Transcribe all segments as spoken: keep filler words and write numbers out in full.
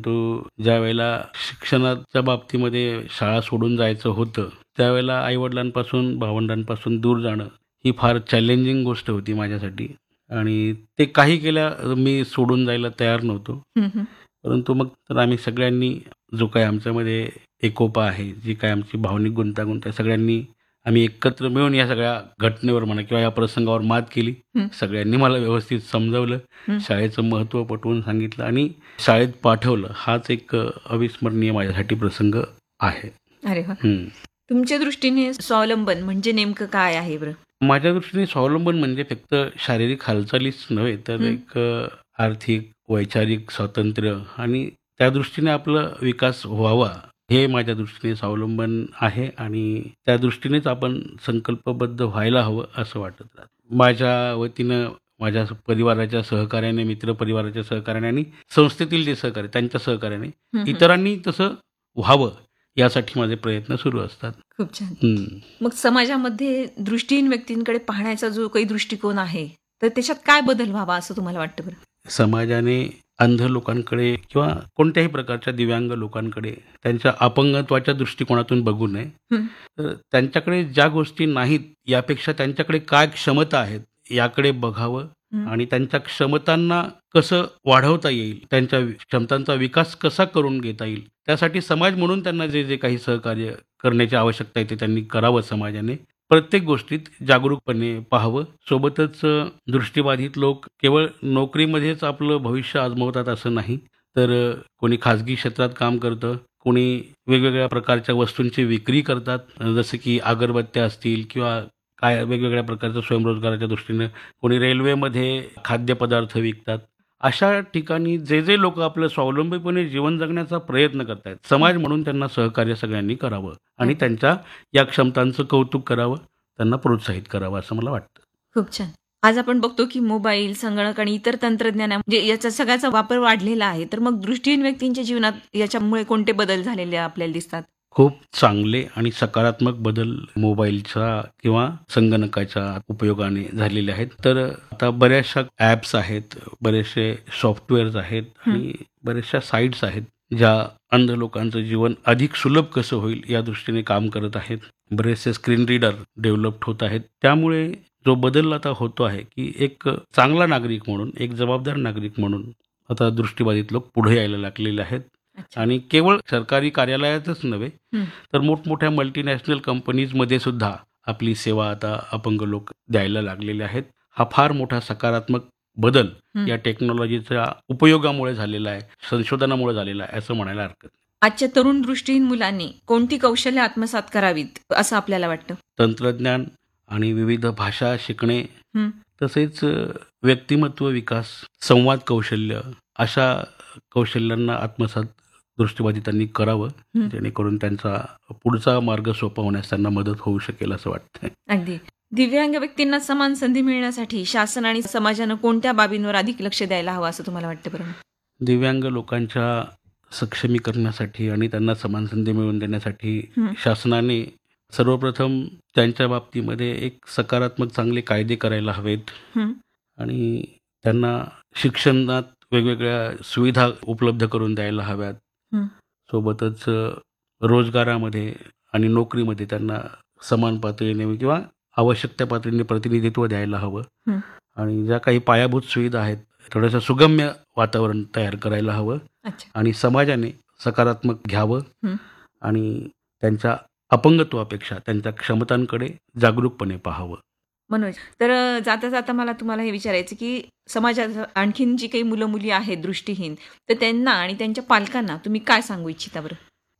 परंतु ज्या वेळेला शिक्षणाच्या बाबतीमध्ये शाळा सोडून जायचं होतं, त्यावेळेला आईवडिलांपासून, भावंडांपासून दूर जाणं ही फार चॅलेंजिंग गोष्ट होती माझ्यासाठी आणि ते काही केल्या मी सोडून जायला तयार नव्हतो. हं, हं. परंतु मग तर आम्ही सगळ्यांनी जो काही आमच्यामध्ये एकोपा आहे, जी काही आमची भावनिक गुंतागुंत आहे, सगळ्यांनी आम्ही एकत्र मिळून या सगळ्या घटनेवर म्हणा किंवा या प्रसंगावर मात केली. हं. सगळ्यांनी मला व्यवस्थित समजावलं, हं. शाळेचं महत्त्व पटवून सांगितलं आणि शाळेत पाठवलं. हाच एक अ, अविस्मरणीय माझ्यासाठी प्रसंग आहे. अरे वाह! हं. तुमच्या दृष्टीने स्वावलंबन म्हणजे नेमकं काय आहे बरं? माझ्या दृष्टीने स्वावलंबन म्हणजे फक्त शारीरिक हालचालीच नव्हे, तर हं. एक अ, आर्थिक, वैचारिक स्वातंत्र्य आणि त्या दृष्टीने आपला विकास व्हावा, हे माझ्या दृष्टीने स्वावलंबन आहे आणि त्या दृष्टीनेच आपण संकल्पबद्ध व्हायला हवं असं वाटत राहतं. माझ्या वतीनं माझ्या परिवाराच्या सहकार्याने, मित्रपरिवाराच्या सहकार्याने आणि संस्थेतील जे सहकार्य त्यांच्या सहकार्याने हं, हं. इतरांनी तसं व्हावं यासाठी माझे प्रयत्न सुरू असतात. खूप छान. हं. मग समाजामध्ये दृष्टीहीन व्यक्तींकडे पाहण्याचा जो काही दृष्टिकोन आहे, तर त्याच्यात काय बदल व्हावा असं तुम्हाला वाटतं बरं? समाजाने अंध लोकांकडे किंवा कोणत्याही प्रकारच्या दिव्यांग लोकांकडे त्यांच्या अपंगत्वाच्या दृष्टिकोनातून बघू नये. हं. तर त्यांच्याकडे ज्या गोष्टी नाहीत, यापेक्षा त्यांच्याकडे काय क्षमता आहेत, याकडे बघावं हं. आणि त्यांच्या क्षमतांना कसं वाढवता येईल, त्यांच्या वि- क्षमतांचा विकास कसा करून घेता येईल, त्यासाठी समाज म्हणून त्यांना जे जे काही सहकार्य करण्याची आवश्यकता आहे ते त्यांनी करावं समाजाने. प्रत्येक गोष्टीत जागरूकपणे पाहावं. सोबतच अ, दृष्टिबाधित लोक केवळ नोकरीमध्येच आपलं भविष्य आजमावतात असं नाही, तर अ, कोणी खाजगी क्षेत्रात काम करतं, कोणी वेगवेगळ्या प्रकारच्या वस्तूंची विक्री करतात, अ, जसं की अगरबत्त्या असतील किंवा काय वेगवेगळ्या प्रकारच्या स्वयंरोजगाराच्या दृष्टीनं कोणी रेल्वेमध्ये खाद्यपदार्थ विकतात. अशा ठिकाणी जे जे लोक आपलं स्वावलंबीपणे जीवन जगण्याचा प्रयत्न करतायत, समाज म्हणून त्यांना सहकार्य सगळ्यांनी करावं आणि अगदी. त्यांच्या या क्षमतांचं कौतुक करावं, त्यांना प्रोत्साहित करावं असं मला वाटतं. खूप छान. आज आपण बघतो की मोबाईल, संगणक आणि इतर तंत्रज्ञान म्हणजे याचा सगळ्याचा वापर वाढलेला आहे. तर मग दृष्टीहीन व्यक्तींच्या जीवनात याच्यामुळे कोणते बदल झालेले आपल्याला दिसतात? खूप चांगले आणि सकारात्मक बदल मोबाईलचा किंवा संगणकाच्या उपयोगाने झालेले आहेत. तर आता बऱ्याचशा ॲप्स आहेत, बरेचसे सॉफ्टवेअर्स आहेत आणि बऱ्याचशा साईट्स आहेत, ज्या अंध लोकांचं जीवन अधिक सुलभ कसं होईल या दृष्टीने काम करत आहेत. बरेचसे स्क्रीन रीडर डेव्हलप्ड होत आहेत. त्यामुळे जो बदल आता होतो आहे, की एक चांगला नागरिक म्हणून, एक जबाबदार नागरिक म्हणून आता दृष्टिबाधित लोक पुढे यायला लागलेले आहेत. अच्छा. आणि केवळ सरकारी कार्यालयातच नव्हे, हं. तर मोठमोठ्या मल्टीनॅशनल कंपनीजमध्ये सुद्धा आपली सेवा आता अपंग लोक द्यायला लागलेले आहेत. हा फार मोठा सकारात्मक बदल हं. या टेक्नॉलॉजीच्या उपयोगामुळे झालेला आहे, संशोधनामुळे झालेला आहे असं म्हणायला हरकत नाही. आजच्या तरुण दृष्टीहीन मुलांनी कोणती कौशल्य आत्मसात करावीत असं आपल्याला वाटतं? तंत्रज्ञान आणि विविध भाषा शिकणे, हं. तसेच अ, व्यक्तिमत्व विकास, संवाद कौशल्य अशा कौशल्यांना आत्मसात दृष्टिबाधितांनी करावं, हं. जेणेकरून त्यांचा पुढचा मार्ग सोपा होण्यास त्यांना मदत होऊ शकेल असं वाटतंय. अगदी. दिव्यांग व्यक्तींना समान संधी मिळण्यासाठी शासन आणि समाजानं कोणत्या बाबींवर अधिक लक्ष द्यायला हवं असं तुम्हाला वाटतं बरं? दिव्यांग लोकांच्या सक्षमीकरणासाठी आणि त्यांना समान संधी मिळवून देण्यासाठी हं. शासनाने सर्वप्रथम त्यांच्या बाबतीमध्ये एक सकारात्मक चांगले कायदे करायला हवेत हं. आणि त्यांना शिक्षणात वेगवेगळ्या सुविधा उपलब्ध करून द्यायला हव्यात. हं. सोबतच अ, रोजगारामध्ये आणि नोकरीमध्ये त्यांना समान पातळीने किंवा आवश्यक त्या पातळीने प्रतिनिधित्व द्यायला हवं हं. आणि ज्या काही पायाभूत सुविधा आहेत थोडंसं सुगम्य वातावरण तयार करायला हवं अच्छा. आणि समाजाने सकारात्मक घ्यावं हं. आणि त्यांच्या अपंगत्वापेक्षा त्यांच्या क्षमतांकडे जागरूकपणे पाहावं. मनोज, तर अ, जाता जाता मला तुम्हाला हे विचारायचं की समाजात आणखीन जी काही मुलं मुली आहेत दृष्टीहीन, तर त्यांना आणि त्यांच्या पालकांना तुम्ही काय सांगू इच्छिता बरं?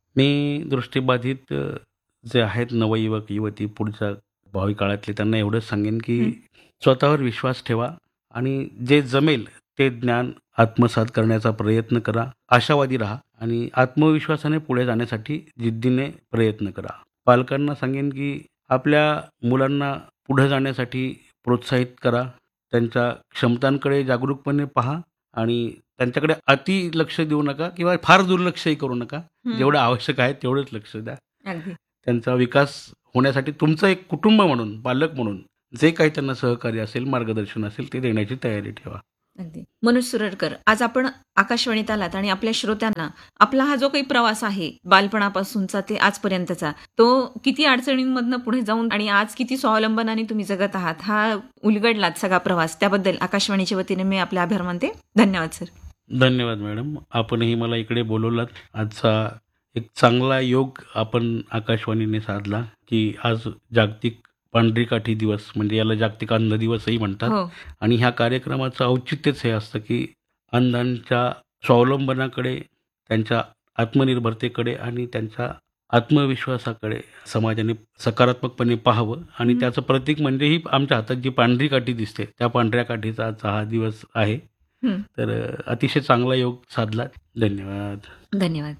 मी दृष्टिबाधित अ, जे आहेत नवयुवक युवती पुढच्या भावी काळातले त्यांना एवढंच सांगेन की हं. स्वतःवर विश्वास ठेवा आणि जे जमेल ते ज्ञान आत्मसात करण्याचा प्रयत्न करा. आशावादी राहा आणि आत्मविश्वासाने पुढे जाण्यासाठी जिद्दीने प्रयत्न करा. पालकांना सांगेन की आपल्या मुलांना पुढे जाण्यासाठी प्रोत्साहित करा. त्यांच्या क्षमतांकडे जागरूकपणे पहा आणि त्यांच्याकडे अति लक्ष देऊ नका किंवा फार दुर्लक्षही करू नका. हं. जेवढं आवश्यक आहे तेवढंच लक्ष द्या. अगदी. त्यांचा विकास होण्यासाठी तुमचं एक कुटुंब म्हणून, पालक म्हणून जे काही त्यांना सहकार्य असेल, मार्गदर्शन असेल ते देण्याची तयारी ठेवा. अगदी. मनोज सुरडकर, आज आपण आकाशवाणीत आलात आणि आपल्या श्रोत्यांना आपला हा जो काही प्रवास आहे बालपणापासूनचा ते आजपर्यंतचा, तो किती अडचणींमधनं पुढे जाऊन आणि आज किती स्वावलंबनाने तुम्ही जगत आहात, हा उलगडलात सगळा प्रवास. त्याबद्दल आकाशवाणीच्या वतीने मी आपले आभार मानते. धन्यवाद सर. धन्यवाद मॅडम. आपणही मला इकडे बोलवलात. आजचा एक चांगला योग आपण आकाशवाणीने साधला, की आज जागतिक पांढरी काठी दिवस, म्हणजे याला जागतिक अंध दिवसही म्हणतात. हो. आणि ह्या कार्यक्रमाचं औचित्यच हे असतं, की अंधांच्या स्वावलंबनाकडे, त्यांच्या आत्मनिर्भरतेकडे आणि त्यांच्या आत्मविश्वासाकडे समाजाने सकारात्मकपणे पाहावं. आणि हं. त्याचं प्रतीक म्हणजे ही आमच्या हातात जी पांढरी काठी दिसते, त्या पांढऱ्या काठीचा आजचा हा दिवस आहे. हं. तर अ, अतिशय चांगला योग साधला. धन्यवाद. धन्यवाद.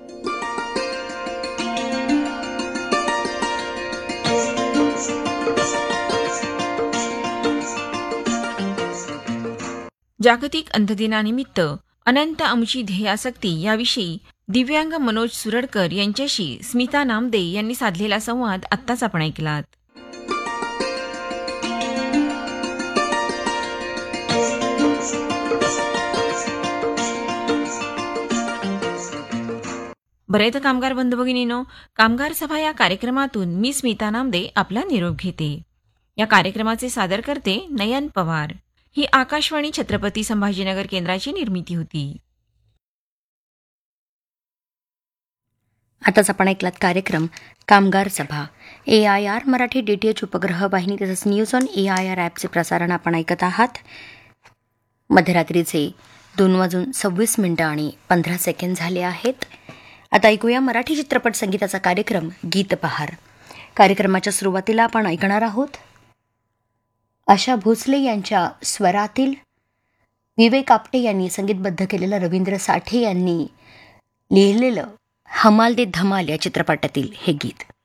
जागतिक अंध दिनानिमित्त अनंत आमची ध्येयासक्ती याविषयी दिव्यांग मनोज सुरडकर यांच्याशी स्मिता नामदे यांनी साधलेला संवाद आत्ताच आपण ऐकलात. बरे तर कामगार बंधू भगिनीनो, कामगार सभा या कार्यक्रमातून मी स्मिता नामदे आपला निरोप घेते. या कार्यक्रमाचे सादर करते नयन पवार. ही आकाशवाणी छत्रपती संभाजीनगर केंद्राची निर्मिती होती. आताच आपण ऐकलात कार्यक्रम कामगार सभा. ए I R Marathi D T H उपग्रह वाहिनी तसंच news on A I R ॲपचे प्रसारण आपण ऐकत आहात. मध्यरात्रीचे दोन वाजून सव्वीस मिनिटं आणि पंधरा सेकंड झाले आहेत. आता ऐकूया मराठी चित्रपट संगीताचा कार्यक्रम गीतबहार. कार्यक्रमाच्या सुरुवातीला आपण ऐकणार आहोत आशा भोसले यांच्या स्वरातील विवेक आपटे यांनी संगीतबद्ध केलेलं, रवींद्र साठे यांनी लिहिलेलं हमाल दे धमाल या चित्रपटातील हे गीत.